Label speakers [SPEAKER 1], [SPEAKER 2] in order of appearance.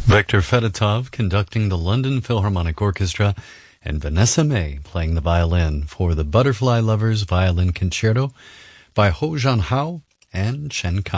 [SPEAKER 1] Viktor Fedotov conducting the London Philharmonic Orchestra and Vanessa May playing the violin for the Butterfly Lovers Violin Concerto by Ho Jan Hao and Chen Kan.